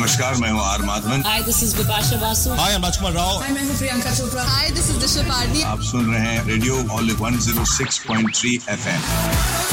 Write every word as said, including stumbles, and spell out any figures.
नमस्कार, मैं हूँ are Madhavan. Hi, this is Bipasha Basu. Hi, I'm Rajkumar Rao. Hi, मैं हूँ Priyanka Chopra. Hi, this is Disha Pardi. आप सुन रहे हैं radio olive one oh six point three F M.